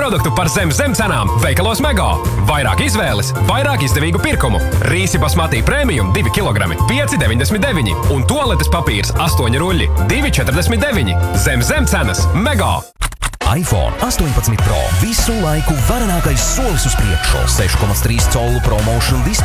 produktu par zem cenām veikalos Mega. Vairāk izvēles, vairāk izdevīgu pirkumu. Rīsi basmatī premium 2 kg, 5,99 un toaletes papīrs 8 ruļļi, 2,49. Zem cenas Mega. iPhone 18 Pro visu laiku varenākais solis uz priekšu. 6,3 colu ProMotion displejs.